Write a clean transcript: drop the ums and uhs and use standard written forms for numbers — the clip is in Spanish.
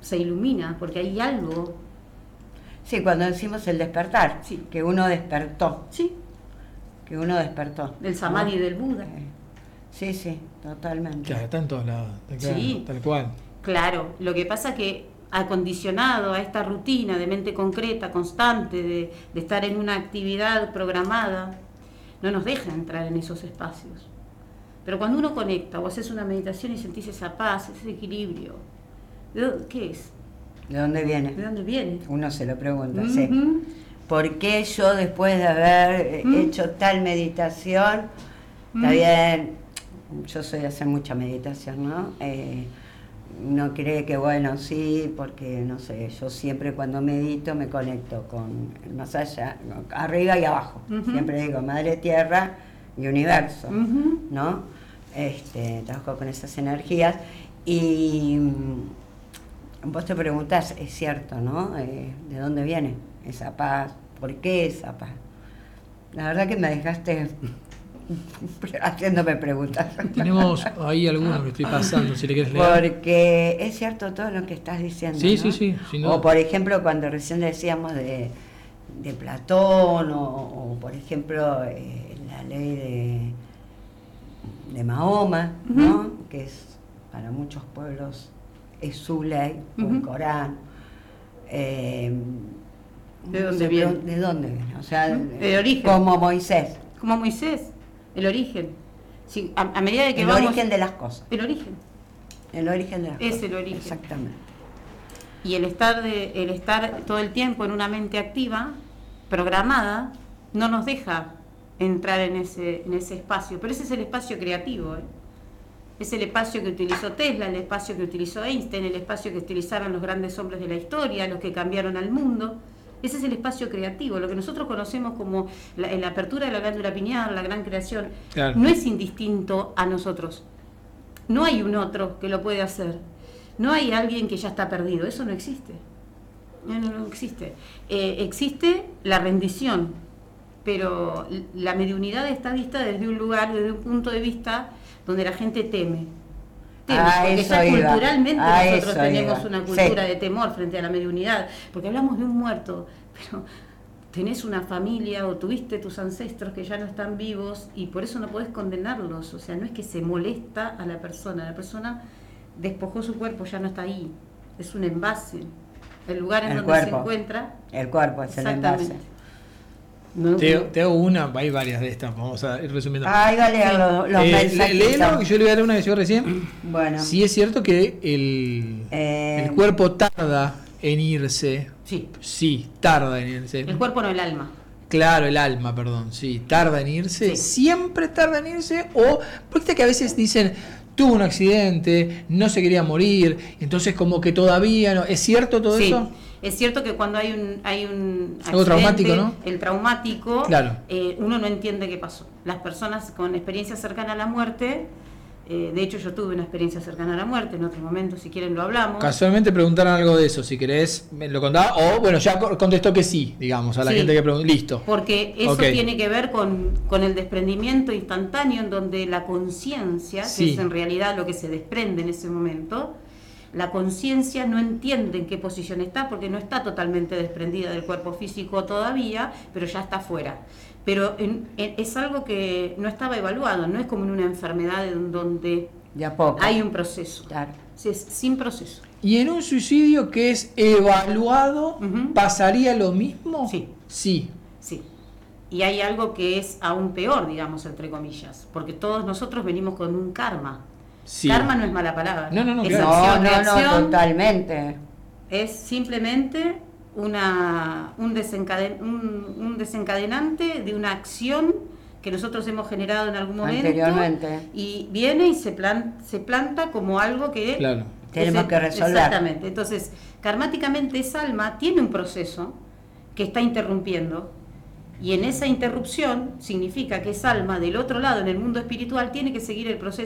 se ilumina, porque hay algo. Sí, cuando decimos el despertar, Sí. que uno despertó. Sí. Que uno despertó. Del samadhi, ¿no? Del Buda. Sí, sí, totalmente. Claro, está en todos lados, Sí. tal cual. Claro, lo que pasa que acondicionado a esta rutina de mente concreta, constante, de estar en una actividad programada, no nos deja entrar en esos espacios. Pero cuando uno conecta o haces una meditación y sentís esa paz, ese equilibrio, ¿qué es? ¿De dónde viene? ¿De dónde viene? Uno se lo pregunta, sí. ¿Por qué yo, después de haber hecho tal meditación, está bien, yo soy de hacer mucha meditación, ¿no? No cree que, bueno, sí, porque, no sé, yo siempre cuando medito me conecto con el más allá, arriba y abajo. Siempre digo, Madre Tierra y Universo, ¿no? Trabajo con esas energías y vos te preguntás, es cierto, ¿no? ¿De dónde viene esa paz? ¿Por qué esa paz? La verdad que me dejaste haciéndome preguntas. Tenemos ahí algunos que estoy pasando, si le quieres leer. Porque es cierto todo lo que estás diciendo, Sí, ¿no? sí, sí, sin duda. O por ejemplo, cuando recién decíamos de Platón, o por ejemplo, la ley de Mahoma, ¿no? Que es para muchos pueblos es su ley, el Corán. ¿De dónde viene? ¿De dónde viene? O sea, el origen. Como Moisés. Como Moisés, el origen. Sí, a medida de que el vamos... origen de las cosas. El origen. El origen de las cosas. Es el origen. Exactamente. Y el estar todo el tiempo en una mente activa, programada, no nos deja entrar en ese espacio. Pero ese es el espacio creativo, ¿eh? Es el espacio que utilizó Tesla, el espacio que utilizó Einstein, el espacio que utilizaron los grandes hombres de la historia, los que cambiaron al mundo. Ese es el espacio creativo, lo que nosotros conocemos como la apertura de la glándula pineal, la gran creación, claro. No es indistinto a nosotros. No hay un otro que lo puede hacer. No hay alguien que ya está perdido, eso no existe. No existe. Existe la rendición, pero la mediunidad está vista desde un lugar, desde un punto de vista donde la gente teme. Porque ya culturalmente nosotros tenemos una cultura de temor frente a la mediunidad, porque hablamos de un muerto, pero tenés una familia o tuviste tus ancestros que ya no están vivos y por eso no podés condenarlos. O sea, no es que se molesta a la persona despojó su cuerpo, ya no está ahí, es un envase, el lugar en donde se encuentra. El cuerpo es el envase. No. Te hago una, hay varias de estas, vamos a ir resumiendo. Iba a leer los mensajes. Léelo, que yo le voy a dar una que llegó recién. Bueno. Sí es cierto que el cuerpo tarda en irse. Sí, tarda en irse. El cuerpo no, el alma. Claro, el alma, perdón, sí, tarda en irse. Sí. Siempre tarda en irse, o porque que a veces dicen, tuvo un accidente, no se quería morir, entonces como que todavía no. ¿Es cierto todo eso? Es cierto que cuando hay un accidente, algo traumático, ¿no? El traumático, claro. Uno no entiende qué pasó. Las personas con experiencia cercana a la muerte, de hecho yo tuve una experiencia cercana a la muerte, en otro momento si quieren lo hablamos. Casualmente preguntaron algo de eso, si querés me lo contaba, o bueno, ya contestó que sí, digamos, a la gente que preguntó, listo. Porque eso tiene que ver con el desprendimiento instantáneo, en donde la conciencia, que es en realidad lo que se desprende en ese momento, la conciencia no entiende en qué posición está, porque no está totalmente desprendida del cuerpo físico todavía, pero ya está fuera. Pero es algo que no estaba evaluado, no es como en una enfermedad en donde hay un proceso. Claro. Es sin proceso. ¿Y en un suicidio que es evaluado, pasaría lo mismo? Sí. Y hay algo que es aún peor, digamos, entre comillas, porque todos nosotros venimos con un karma. Sí. Karma no es mala palabra. No, es claro. acción, reacción, totalmente. Es simplemente un desencadenante de una acción que nosotros hemos generado en algún momento anteriormente y viene y se planta como algo que tenemos que resolver. Exactamente. Entonces, karmáticamente esa alma tiene un proceso que está interrumpiendo. Y en esa interrupción significa que esa alma del otro lado, en el mundo espiritual, tiene que seguir el proceso